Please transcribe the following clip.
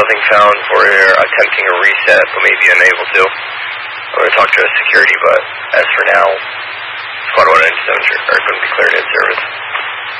nothing found. We're attempting a reset, but maybe unable to. I'm going to talk to security, but as for now, Squad 1 and Stones are going to be cleared in service.